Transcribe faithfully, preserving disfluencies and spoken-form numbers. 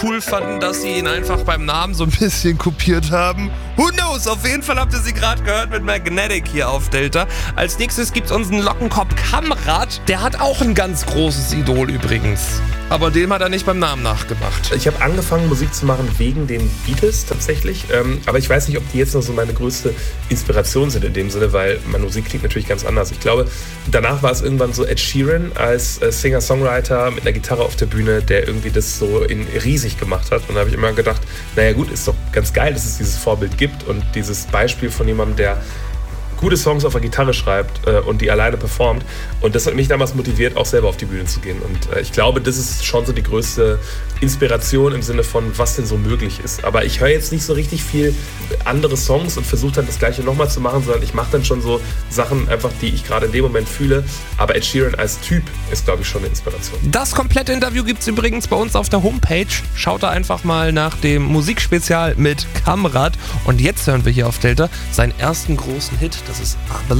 cool fanden, dass sie ihn einfach beim Namen so ein bisschen kopiert haben. Who knows? Auf jeden Fall habt ihr sie gerade gehört mit Magnetic hier auf Delta. Als nächstes gibt's unseren Lockenkopf Kamrat. Der hat auch ein ganz großes Idol übrigens. Aber dem hat er nicht beim Namen nachgemacht. Ich habe angefangen, Musik zu machen wegen den Beatles tatsächlich. Ähm, aber ich weiß nicht, ob die jetzt noch so meine größte Inspiration sind in dem Sinne, weil meine Musik klingt natürlich ganz anders. Ich glaube, danach war es irgendwann so Ed Sheeran als äh, Singer-Songwriter mit einer Gitarre auf der Bühne, der irgendwie das so in riesig gemacht hat. Und da habe ich immer gedacht, naja gut, ist doch ganz geil, dass es dieses Vorbild gibt und dieses Beispiel von jemandem, der gute Songs auf der Gitarre schreibt äh, und die alleine performt. Und das hat mich damals motiviert, auch selber auf die Bühne zu gehen. Und äh, ich glaube, das ist schon so die größte Inspiration im Sinne von, was denn so möglich ist. Aber ich höre jetzt nicht so richtig viel andere Songs und versuche dann das Gleiche nochmal zu machen, sondern ich mache dann schon so Sachen einfach, die ich gerade in dem Moment fühle. Aber Ed Sheeran als Typ ist, glaube ich, schon eine Inspiration. Das komplette Interview gibt es übrigens bei uns auf der Homepage. Schaut da einfach mal nach dem Musikspezial mit Kamrat. Und jetzt hören wir hier auf Delta seinen ersten großen Hit. Das ist I Believe.